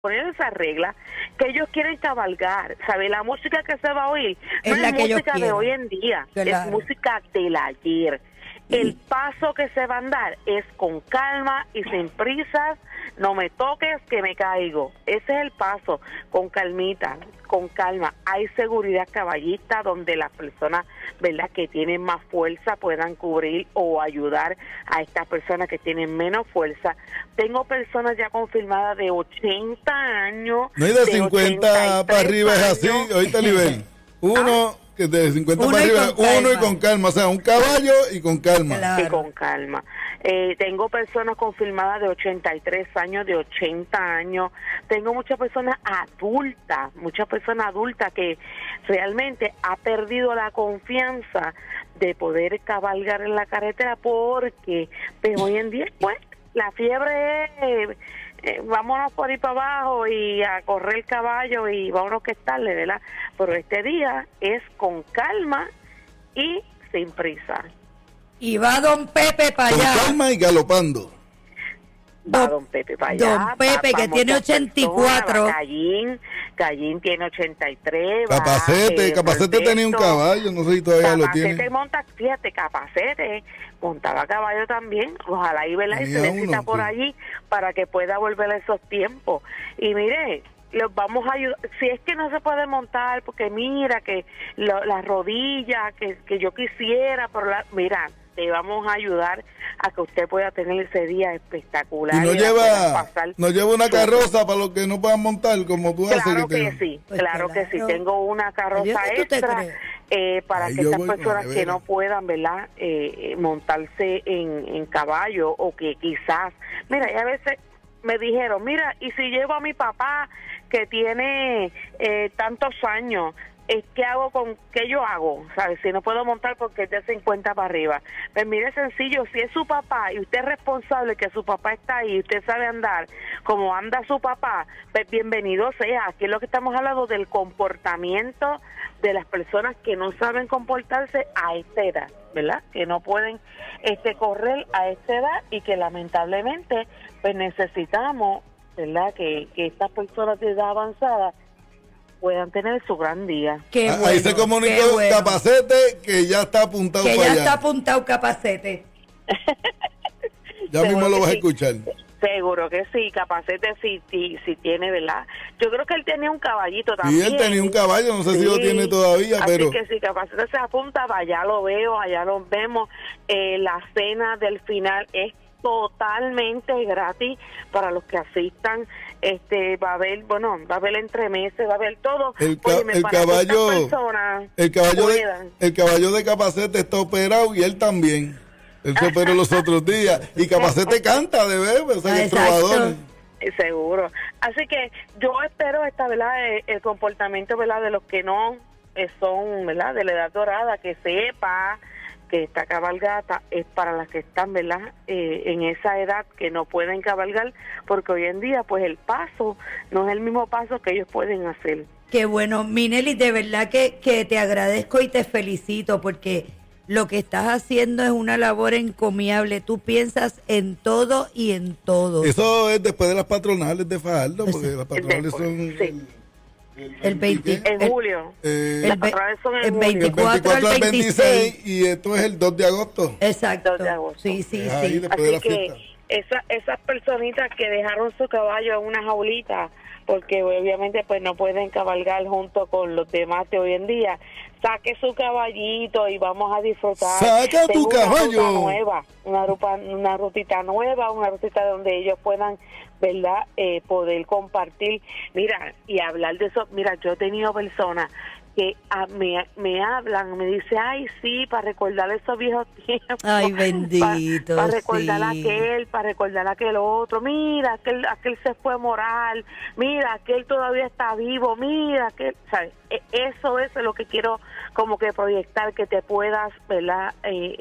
poner esa regla que ellos quieren cabalgar, ¿sabes? La música que se va a oír no Es la es que ellos música de quieren. hoy en día, Claro. es música del ayer. El paso que se va a dar es con calma y sin prisas, no me toques que me caigo. Ese es el paso, con calmita, con calma. Hay seguridad caballista donde las personas, ¿verdad?, que tienen más fuerza puedan cubrir o ayudar a estas personas que tienen menos fuerza. Tengo personas ya confirmadas de 80 años. No, y de 50 para arriba es así, años. ahorita nivel. Uno que de 50 Uno para y arriba, con uno y calma. con calma, o sea, un caballo y con calma. Claro. Y con calma. Tengo personas confirmadas de 83 años, de 80 años. Tengo muchas personas adultas que realmente ha perdido la confianza de poder cabalgar en la carretera porque pues, hoy en día pues la fiebre es vámonos por ahí para abajo y a correr el caballo y vámonos que es tarde, ¿verdad? Pero este día es con calma y sin prisa. Y va don Pepe para Con allá. calma y galopando. Va don Pepe para allá. Don Pepe, que tiene muchas 84. personas, va Callín tiene 83. Capacete tenía un caballo, no sé si todavía lo Capacete tiene. monta, fíjate, Capacete montaba caballo también, ojalá y vela y se Tenía necesita uno, por sí. allí para que pueda volver a esos tiempos. Y mire, los vamos a ayudar, si es que no se puede montar, porque mira que las rodillas que yo quisiera, pero mira, te vamos a ayudar a que usted pueda tener ese día espectacular. Y no la pueda lleva, pasar no lleva una súper. carroza para los que no puedan montar, como tú haces. Claro que te- sí, Pues claro que sí. Tengo una Yo carroza que tú te extra crees. para Ahí que yo estas voy con personas la que nevera. no puedan, ¿verdad?, montarse en caballo o que quizás, mira, y a veces me dijeron, mira, y si llevo a mi papá que tiene tantos años, ¿qué hago qué yo hago? ¿Sabes? Si no puedo montar porque es de 50 para arriba. Pues mire, sencillo, si es su papá y usted es responsable que su papá está ahí y usted sabe andar como anda su papá, pues bienvenido sea. Aquí es lo que estamos hablando del comportamiento de las personas que no saben comportarse a esta edad, ¿verdad? Que no pueden correr a esta edad y que lamentablemente pues necesitamos, ¿verdad?, que estas personas de edad avanzada puedan tener su gran día. Qué bueno, Ahí se comunicó qué bueno. Capacete que ya está apuntado Que para ya allá. está apuntado Capacete. Ya mismo Seguro lo que vas a sí. escuchar. Seguro que sí, Capacete sí tiene, ¿verdad? Yo creo que él tenía un caballito Y también. él tenía un caballo, no sé si lo tiene todavía, así pero que si Capacete se apunta, allá lo veo, allá lo vemos. La cena del final es totalmente gratis para los que asistan. Va a haber entremeses, va a haber todo. Óyeme, el para que estas caballo, personas el puedan. caballo de Capacete está operado y él también. Él se operó los otros días. Y Capacete canta de bebé, o sea, que es Exacto. trovador. Seguro. Así que yo espero ¿verdad? El comportamiento, ¿verdad?, de los que no son, ¿verdad?, de la edad dorada, que sepa que esta cabalgata es para las que están, ¿verdad?, en esa edad que no pueden cabalgar, porque hoy en día pues el paso no es el mismo paso que ellos pueden hacer. Qué bueno, Minelly, de verdad que te agradezco y te felicito porque lo que estás haciendo es una labor encomiable. Tú piensas en todo y en todo. Eso es después de las patronales de Fajardo, porque las patronales son Sí. El 20, En julio. el ve- patronales son en el julio. el 24 al 26. y esto es el 2 de agosto. Exacto. 2 de agosto. Sí, sí, Es ahí sí. después de la Así que fiesta. esas personitas que dejaron su caballo en una jaulita, porque obviamente pues no pueden cabalgar junto con los demás de hoy en día, saque su caballito y vamos a disfrutar. ¡Saca tu Tengo caballo! Una ruta nueva, una rutita nueva, una rutita donde ellos puedan, ¿verdad?, poder compartir. Mira, y hablar de eso. Mira, yo he tenido personas que me hablan, me dice, ay, sí, para recordar esos viejos tiempos. Ay, bendito, Para recordar sí. para recordar aquel otro. Mira, aquel se fue moral. Mira, aquel todavía está vivo. Mira, aquel, ¿sabes? Eso es lo que quiero como que proyectar, que te puedas, ¿verdad?,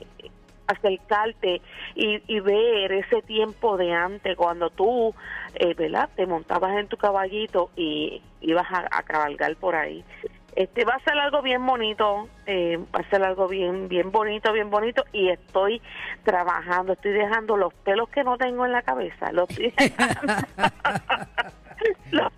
acercarte y ver ese tiempo de antes, cuando tú, ¿verdad?, te montabas en tu caballito y ibas a cabalgar por ahí. Va a ser algo bien bonito, va a ser algo bien bonito, y estoy trabajando, estoy dejando los pelos que no tengo en la cabeza, los estoy dejando. Los